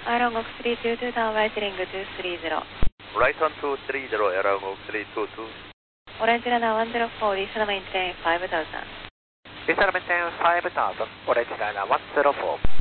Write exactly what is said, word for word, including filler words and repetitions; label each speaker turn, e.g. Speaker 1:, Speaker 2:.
Speaker 1: Airlong Oak three two two down right ring two three zero.
Speaker 2: Right one two three zero, Airlong Oak three two two.
Speaker 1: Orange Runner one zero four, Lisa maintain five thousand.
Speaker 3: Lisa maintain five thousand, Orange Runner one zero four.